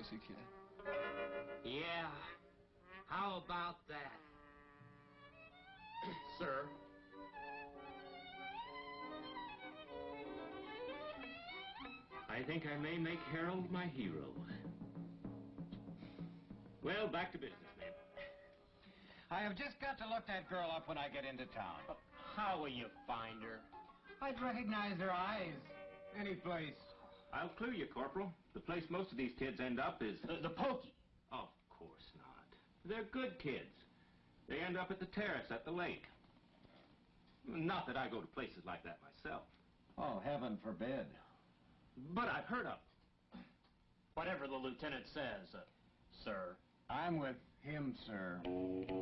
pussycat. Yeah. How about that? Sir? I think I may make Harold my hero. Well, back to business, then. I have just got to look that girl up when I get into town. How will you find her? I'd recognize her eyes. Any place. I'll clue you, Corporal. The place most of these kids end up is... The pokey. Of course not. They're good kids. They end up at the terrace at the lake. Not that I go to places like that myself. Oh, heaven forbid. But I've heard of them. Whatever the lieutenant says, sir. I'm with him, sir.